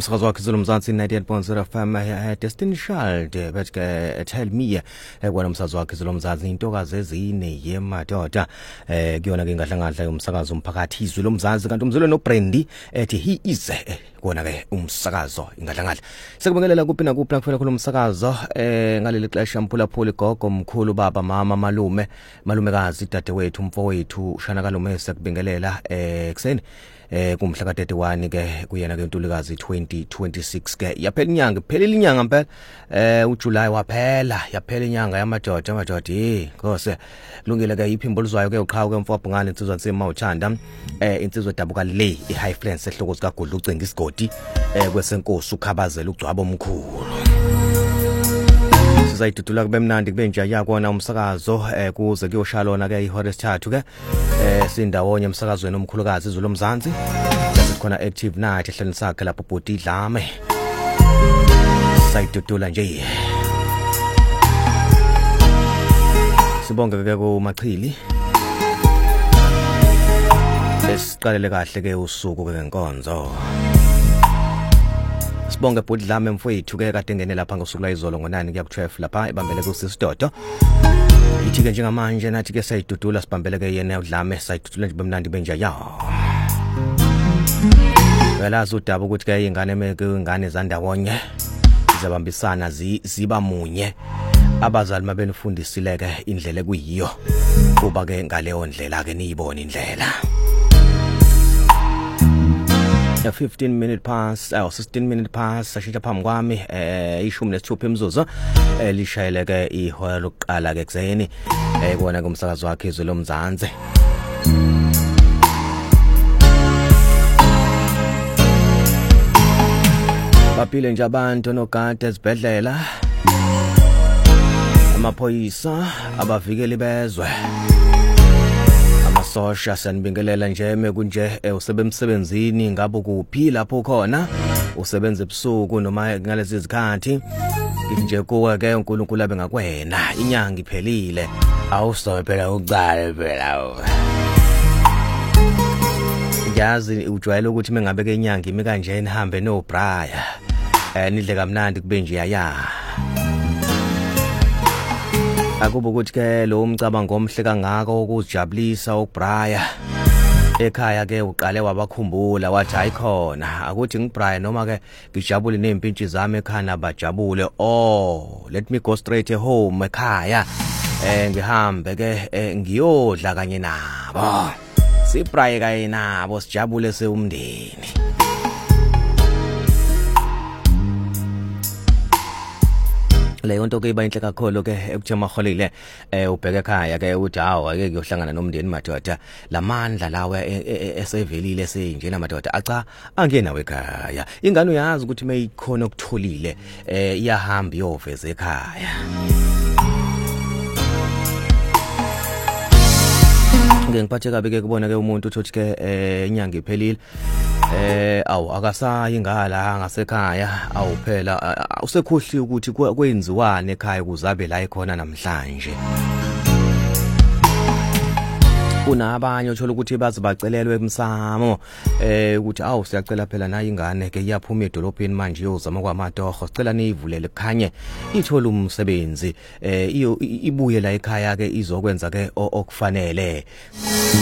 umsakazo wakhe Mzansi 98.0 FM Destiny Child but tell me kwana umsakazo wakhe Mzansi intokazi ezine yemadoda kuyona ke ngadla umsakazo umphakathi izwi loMzansi kanti umzulu no Brandy ethi he is kona ke umsakazo ingadla sekubengelela kuphi nakuphi nakufela khona umsakazo ngaleli xesha mphulaphula igogo mkhulu baba mama malumekazi dadewethu umfowethu Shana Kalumese kubingelela ekseni kumhla ka31 ke kuyena ke Ntulikazi 2026 ke yaphela inyanga iphelile inyanga phela uJuly waphela yaphela inyanga yamadoda ngose kulungile ke iphimbolizwayo ke uqhawe ke mfobhungane insizwa nsima uthanda insizwa dabuka le iHigh Flens ehloko sika Godla ucinga isigodi kwesenkosi ukhabazela ugcwabo omkhulu sizayidudula kube mnandi kube nje yakona umsakazo kuze kuyoshalona ke ihora lesithathu ke sindawonye umsakazweni omkhulukazi izwi loMzansi bese khona active night ehlelweni sakhe lapho Bhoti Dlame sayidudula nje sibonge ke kuMachili esiqalele kahle ke usuku ke ngenkonzo sibonge Bhoti Dlame mfowethu ke kade ngene lapha ngosuku la izolo ngo9 kuya ku12 lapha ibambele kuSisidodo ithi ke njengamanje nathi ke sayidudula sibambele ke yena uDlame sayidudula nje bemnandi benja ya welazo udaba ukuthi ke ingane zandawonye izabambisana ziba munye abazali mabenifundisile ke indlela ekuyiyo kuba ke ngaleyo ndlela ke niyibona indlela 15 minutes past 16 minutes past sashintsha phambi kwami ishumi nesithupha imizuzu lishayele ke ihora lokuqala ke kuseni kuona kumsakazo wakhe izwi loMzansi baphile nje abantu nogada ezibhedlela amaphoyisa abavikeli bezwe sosha sanibingelela nje mekunje usebemsebenzini ngabe kuphi lapho khona usebenza ebusuku noma ngalezi zikhathi nje kuwe ke uNkulunkulu abe ngakwena inyanga iphelile awusobe phela uqale phela yazi ujwayele ukuthi mengabe ke inyanga imi kanje nihambe no Braya nidle kamnandi kube nje yaya akuba ukuthi ke lo umcabango omhle kangaka ukuzijabulisa uBraya ekhaya ke uqale wabakhumbula wathi ayikhona akuthi ngiBraya noma ke ngijabule nezimpintshi zami ekhaya bajabule let me go straight home ekhaya ngihambe ke ngiyodla kanye nabo siBraya kanye nabo sijabule seumndeni leyo nto ke iba inhle kakhulu ke ekuthe maholile ubheke ekhaya ke uthi hawo ake kuyohlangana nomndeni madoda lamandla lawe esevelile senjena madoda acha angenawe ekhaya ingane uyazi ukuthi mayikhona ukutholile iyahamba iyoveza ekhaya ngengiphathe kabi ke kubona ke umuntu uthi ke inyanga iphelile akasayi ngala ngasekhaya awuphela usekhohli ukuthi kwenziwane ekhaya kuzabe la ikhona namhlanje kunabanye uthola ukuthi bazibacelelwe emsamo ukuthi siyacela phela nayi ingane ke iyaphuma edolobheni manje iyozama kwamatoho sicela niyivulele kukhanye ithola umsebenzi ibuye la ekhaya ke izokwenza ke okufanele